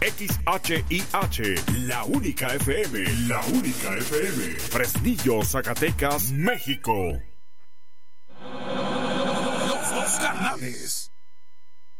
XHIH, la única FM, la única FM. Fresnillo, Zacatecas, México. Los dos canales.